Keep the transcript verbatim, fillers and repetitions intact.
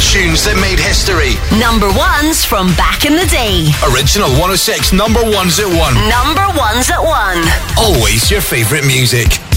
tunes that made history. Number ones from back in the day. Original one oh six number ones at one. Number ones at one. Always your favourite music.